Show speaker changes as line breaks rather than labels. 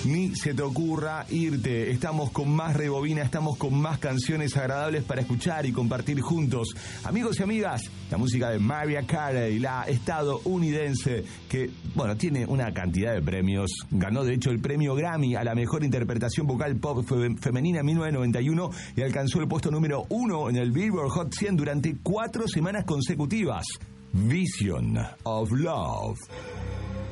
Ni se te ocurra irte. Estamos con más rebobina, estamos con más canciones agradables para escuchar y compartir juntos. Amigos y amigas, la música de Mariah Carey, la estadounidense, que, bueno, tiene una cantidad de premios. Ganó, de hecho, el premio Grammy a la mejor interpretación vocal pop femenina en 1991 y alcanzó el puesto número 1 en el Billboard Hot 100 durante 4 semanas consecutivas. Vision of Love.